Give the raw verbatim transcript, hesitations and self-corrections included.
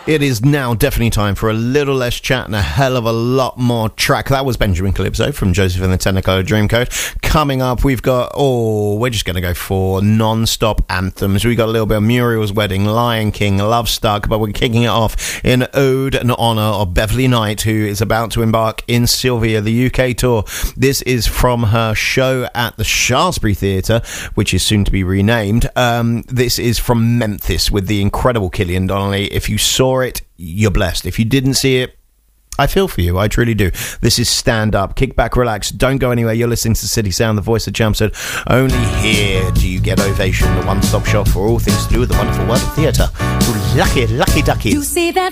It is now definitely time for a little less chat and a hell of a lot more track. That was Benjamin Calypso from Joseph and the Technicolor Dreamcoat. Coming up, we've got, oh, we're just going to go for non-stop anthems. We've got a little bit of Muriel's Wedding, Lion King, Love Stuck, but we're kicking it off in ode and honour of Beverly Knight, who is about to embark in Sylvia, the U K tour. This is from her show at the Shaftesbury Theatre, which is soon to be renamed. Um, this is from Memphis with the incredible Killian Donnelly. If you saw it, you're blessed. If you didn't see it, I feel for you. I truly do. This is Stand Up. Kick back, relax. Don't go anywhere. You're listening to City Sound, the voice of Chelmsford. Only here do you get Ovation, the one-stop shop for all things to do with the wonderful world of theatre. Lucky, lucky ducky. You see that